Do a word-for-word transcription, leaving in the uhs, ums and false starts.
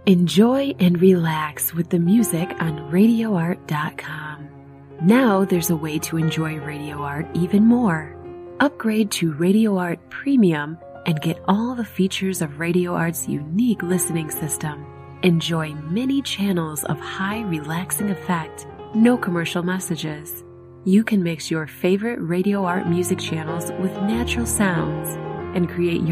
Enjoy and relax with the music on radio art dot com. Now there's a way to enjoy Radio Art even more. Upgrade to Radio Art Premium and get all the features of Radio Art's unique listening system. Enjoy many channels of high relaxing effect, no commercial messages. You can mix your favorite Radio Art music channels with natural sounds and create your